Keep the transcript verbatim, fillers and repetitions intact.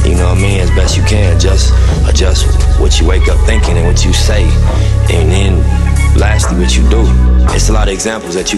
you know what I mean, as best you can. Just adjust what you wake up thinking and what you say. And then lastly, what you do. It's a lot of examples that you